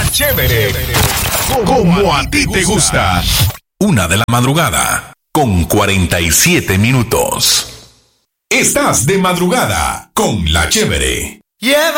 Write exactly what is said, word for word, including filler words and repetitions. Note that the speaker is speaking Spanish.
Chévere, como a ti te gusta. Una de la madrugada, con cuarenta y siete minutos. Estás de madrugada con La Chévere. Lleva